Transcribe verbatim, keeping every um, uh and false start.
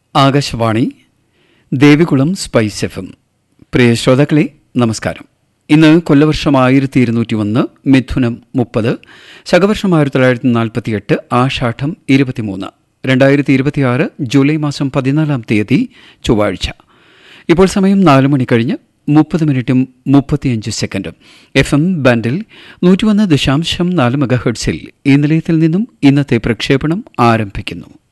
Akashvani Devikulam spice F M. പ്രിയ ശ്രോതാക്കളെ നമസ്കാരം. ഇന്ന് കൊല്ലവർഷം ആയിരത്തി ഇരുന്നൂറ്റി ഒന്ന് മിഥുനം മുപ്പത്, ശകവർഷം ആയിരത്തി തൊള്ളായിരത്തി നാൽപ്പത്തി എട്ട് ആഷാഢം ഇരുപത്തിമൂന്ന്, രണ്ടായിരത്തി ഇരുപത്തിയാറ് ജൂലൈ മാസം പതിനാലാം തീയതി ചൊവ്വാഴ്ച. ഇപ്പോൾ സമയം നാല് മണി കഴിഞ്ഞ് മുപ്പത് മിനിറ്റും മുപ്പത്തിയഞ്ച് സെക്കൻഡും. എഫ് എം ബാൻഡിൽ നൂറ്റിയൊന്ന് ദശാംശം നാല് മെഗാഹെർട്സിൽ ഈ നിലയത്തിൽ നിന്നും ഇന്നത്തെ പ്രക്ഷേപണം ആരംഭിക്കുന്നു.